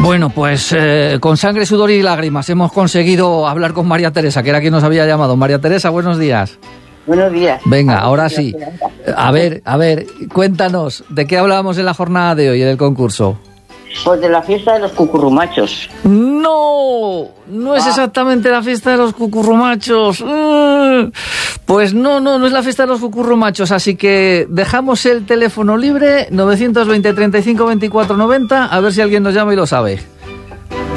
Bueno, pues con sangre, sudor y lágrimas hemos conseguido hablar con María Teresa, que era quien nos había llamado. María Teresa, buenos días. Buenos días. Venga, ahora sí. A ver, cuéntanos, ¿de qué hablábamos en la jornada de hoy, en el concurso? Pues de la fiesta de los cucurrumachos. No es exactamente la fiesta de los cucurrumachos. Pues no es la fiesta de los cucurrumachos, así que dejamos el teléfono libre, 920 35 24 90, a ver si alguien nos llama y lo sabe.